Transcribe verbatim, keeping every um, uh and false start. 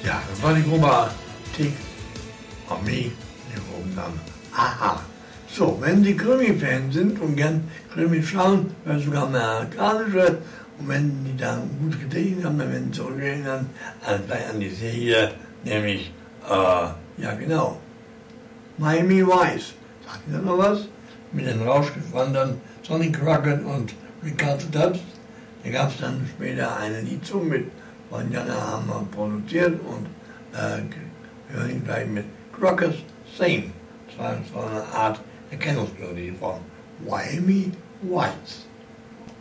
Ja, das war die Gruppe Tick Armee, die Gruppen dann Aha. So, wenn Sie Krimi-Fans sind und gern Krimi schauen, oder sogar amerikanische, und wenn die da ein gutes Gedächtnis haben, dann werden Sie zurückerinnern an, an die Serie, nämlich, äh, ja genau, Miami Vice. Sagt Ihnen noch was? Mit den Rauschgefangenen Sonny Crockett und Ricardo Tubbs. Da gab es dann später eine Liedzung mit von Jana Hammer produziert und äh, wir hören ihn gleich mit Crockett Sing. Das war so eine Art Erkennungsmelodie von Miami Vice.